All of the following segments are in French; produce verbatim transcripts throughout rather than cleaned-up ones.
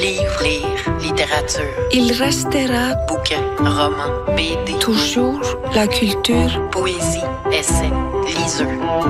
Livre, lire, littérature. Il restera Bouquin, roman, B D. toujours la culture. Poésie, essai, liseux.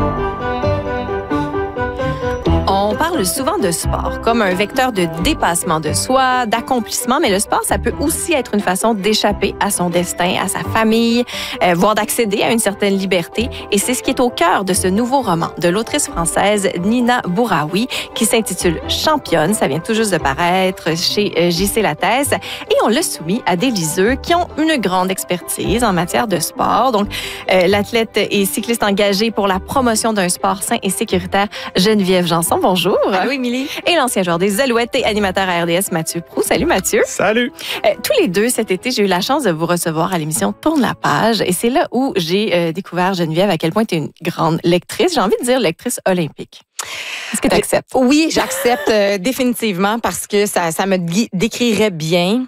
On parle souvent de sport comme un vecteur de dépassement de soi, d'accomplissement, mais le sport, ça peut aussi être une façon d'échapper à son destin, à sa famille, euh, voire d'accéder à une certaine liberté. Et c'est ce qui est au cœur de ce nouveau roman de l'autrice française Nina Bouraoui qui s'intitule Championne. Ça vient tout juste de paraître chez euh, J C Lattès et on l'a soumis à des liseux qui ont une grande expertise en matière de sport. Donc, euh, l'athlète et cycliste engagée pour la promotion d'un sport sain et sécuritaire, Geneviève Janson. Bonjour. Allô, Émilie. Et l'ancien joueur des Alouettes et animateur à R D S, Mathieu Proulx. Salut, Mathieu. Salut. Euh, tous les deux, cet été, j'ai eu la chance de vous recevoir à l'émission Tourne la page. Et c'est là où j'ai euh, découvert, Geneviève, à quel point tu es une grande lectrice. J'ai envie de dire lectrice olympique. Est-ce que tu acceptes? Euh, oui, j'accepte euh, définitivement parce que ça, ça me gui- décrirait bien.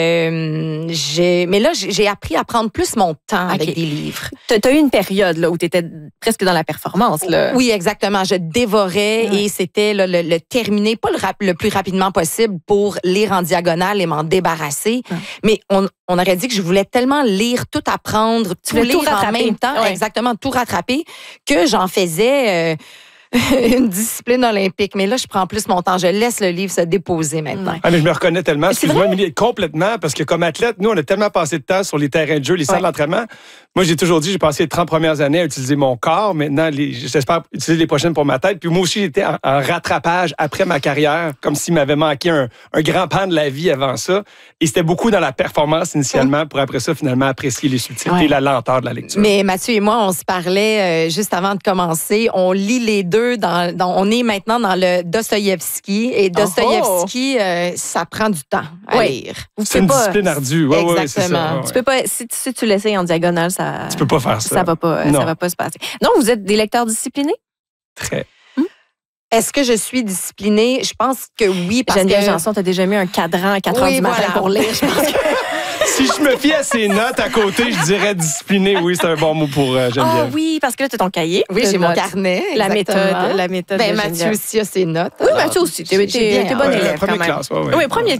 Euh, j'ai, mais là, j'ai, j'ai appris à prendre plus mon temps Okay. avec des livres. Tu as eu une période là, où tu étais presque dans la performance. Là. Oui, exactement. Je dévorais Ouais. et c'était là, le, le terminer, pas le, rap- le plus rapidement possible pour lire en diagonale et m'en débarrasser. Ouais. Mais on, on aurait dit que je voulais tellement lire, tout apprendre, tout voulais lire tout en rattraper. même temps, Ouais. exactement, tout rattraper, que j'en faisais... euh, une discipline olympique. Mais là, je prends plus mon temps. Je laisse le livre se déposer maintenant. Ouais. Ah, mais je me reconnais tellement. C'est Excuse-moi, vrai? Émilie, complètement, parce que comme athlète, nous, on a tellement passé de temps sur les terrains de jeu, les salles Ouais. d'entraînement. Moi, j'ai toujours dit, j'ai passé les trente premières années à utiliser mon corps. Maintenant, les, j'espère utiliser les prochaines pour ma tête. Puis moi aussi, j'étais en, en rattrapage après ma carrière, comme s'il m'avait manqué un, un grand pan de la vie avant ça. Et c'était beaucoup dans la performance initialement, pour après ça, finalement, apprécier les subtilités Ouais. et la lenteur de la lecture. Mais Mathieu et moi, on se parlait euh, juste avant de commencer. On lit les deux. Dans, dans, on est maintenant dans le Dostoïevski. Et Dostoïevski, euh, ça prend du temps à Ouais. lire. Vous C'est une pouvez pas- discipline ardue. Ouais, ouais, ouais, c'est ça. Exactement. Ouais, ouais. Tu peux pas, si, si tu l'essayes en diagonale, ça. Tu peux pas faire ça. Ça va pas, Non. ça va pas se passer. Donc, vous êtes des lecteurs disciplinés? Très. Est-ce que je suis disciplinée? Je pense que oui, parce Geneviève que... Janson, tu as déjà mis un cadran à quatre heures Oui, du matin voilà. pour lire. Je pense que... Si je me fie à ces notes à côté, je dirais discipliné. Oui, c'est un bon mot pour euh, Ah Geneviève. oui, parce que là, tu as ton cahier. Oui, de j'ai mon notes. carnet. La exactement. méthode, la méthode Ben, de Mathieu Geneviève. aussi a ses notes. Oui, alors, Mathieu aussi. T'es, j'ai- t'es, j'ai bien t'es hâte. bonne Ouais, élève première quand même. classe, ouais, ouais. Oui, premier,